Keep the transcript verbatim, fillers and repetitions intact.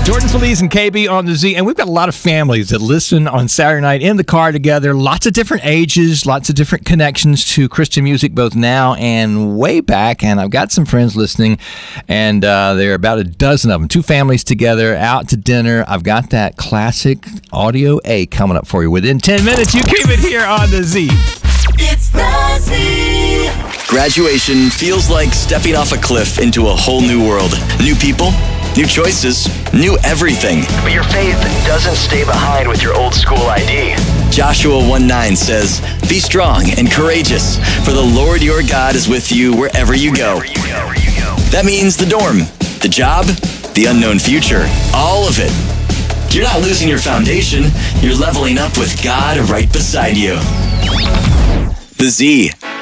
Jordan Feliz and K B on the Z, and we've got a lot of families that listen on Saturday night in the car together. Lots of different ages, lots of different connections to Christian music, both now and way back. And I've got some friends listening, and uh, there are about a dozen of them. Two families together, out to dinner. I've got that classic Audio A coming up for you within ten minutes. You keep it here on the Z. It's the Z. Graduation feels like stepping off a cliff into a whole new world. New people, new choices, new everything. But your faith doesn't stay behind with your old school I D. Joshua one nine says, "Be strong and courageous, for the Lord your God is with you wherever you go." Wherever you go, wherever you go. That means the dorm, the job, the unknown future, all of it. You're not losing your foundation, you're leveling up with God right beside you. The Z.